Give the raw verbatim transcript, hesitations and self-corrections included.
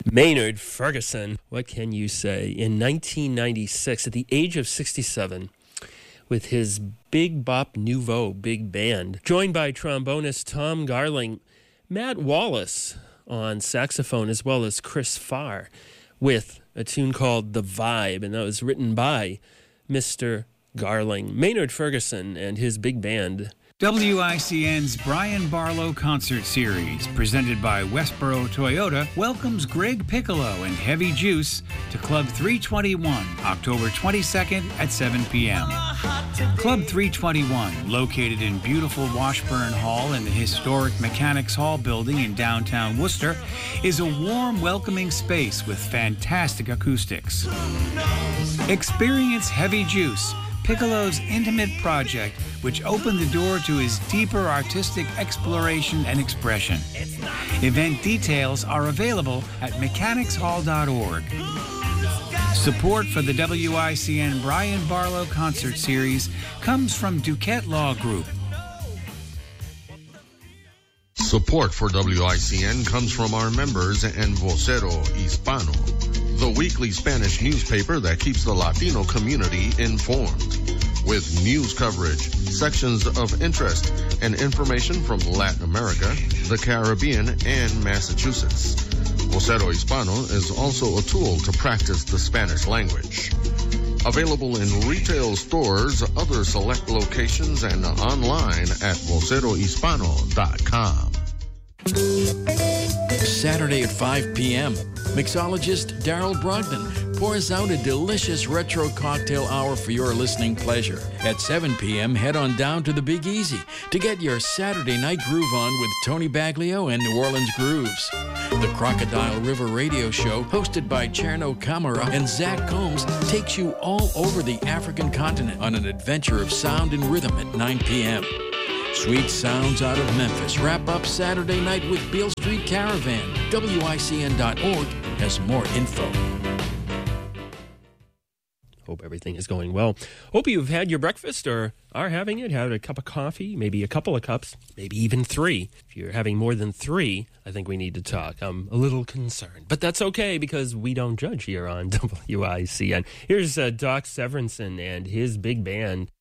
Maynard Ferguson, what can you say? In nineteen ninety-six, at the age of sixty-seven, with his Big Bop Nouveau big band, joined by trombonist Tom Garling, Matt Wallace on saxophone, as well as Chris Farr, with a tune called The Vibe, and that was written by Mister Garling. Maynard Ferguson and his big band. W I C N's Brian Barlow Concert Series, presented by Westboro Toyota, welcomes Greg Piccolo and Heavy Juice to Club three twenty-one, October twenty-second at seven p.m. Club three twenty-one, located in beautiful Washburn Hall in the historic Mechanics Hall building in downtown Worcester, is a warm, welcoming space with fantastic acoustics. Experience Heavy Juice, Piccolo's intimate project, which opened the door to his deeper artistic exploration and expression. Event details are available at mechanics hall dot org. Support for the W I C N Brian Barlow Concert Series comes from Duquette Law Group. Support for W I C N comes from our members and Vocero Hispano, the weekly Spanish newspaper that keeps the Latino community informed. With news coverage, sections of interest, and information from Latin America, the Caribbean, and Massachusetts. Vocero Hispano is also a tool to practice the Spanish language. Available in retail stores, other select locations, and online at vocero hispano dot com. Saturday at five p.m., mixologist Daryl Brogdon pours out a delicious retro cocktail hour for your listening pleasure. At seven p.m., head on down to the Big Easy to get your Saturday night groove on with Tony Baglio and New Orleans Grooves. The Crocodile River Radio Show, hosted by Cherno Kamara and Zach Combs, takes you all over the African continent on an adventure of sound and rhythm at nine p.m. Sweet sounds out of Memphis wrap up Saturday night with Beale Street Caravan. W I C N dot org has more info. Hope everything is going well. Hope you've had your breakfast or are having it, had a cup of coffee, maybe a couple of cups, maybe even three. If you're having more than three, I think we need to talk. I'm a little concerned, but that's okay because we don't judge here on W I C N. Here's uh, Doc Severinsen and his big band.